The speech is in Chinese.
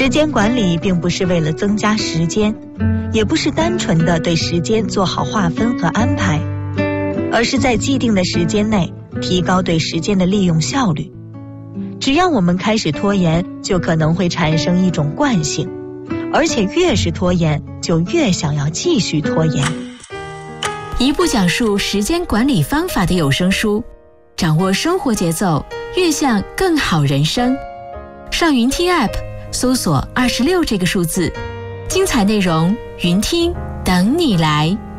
时间管理并不是为了增加时间，也不是单纯的对时间做好划分和安排，而是在既定的时间内提高对时间的利用效率。只要我们开始拖延，就可能会产生一种惯性，而且越是拖延，就越想要继续拖延。 一部讲述时间管理方法的有声书，掌握生活节奏，越向更好人生。上云听 App 搜索26这个数字，精彩内容云听等你来。